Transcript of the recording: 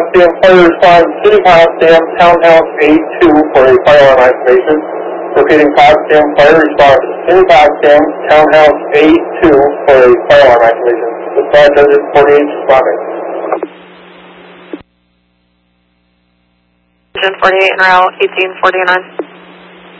Potsdam Fire Response, City Potsdam, Townhouse A2 for a fire alarm activation. Repeating, Potsdam Fire Response, City Potsdam, Townhouse A2 for a fire alarm activation. Dispatch Engine 48 responding. Engine 48 en route, 1849.